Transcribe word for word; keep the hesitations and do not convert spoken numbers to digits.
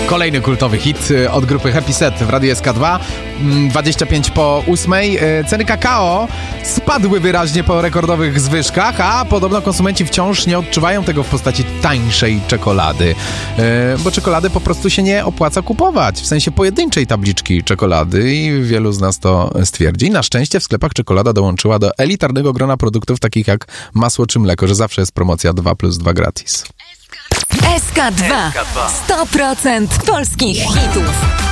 Kolejny kultowy hit od grupy Happy Set w Radiu S K dwa. dwadzieścia pięć po ósmej. Ceny kakao spadły wyraźnie po rekordowych zwyżkach, a podobno konsumenci wciąż nie odczuwają tego w postaci tańszej czekolady. Bo czekolady po prostu się nie opłaca kupować. W sensie pojedynczej tabliczki czekolady i wielu z nas to stwierdzi. Na szczęście w sklepach czekolada dołączyła do elitarnego grona produktów takich jak masło czy mleko, że zawsze jest promocja dwa plus dwa gratis. S K dwa. sto procent polskich hitów.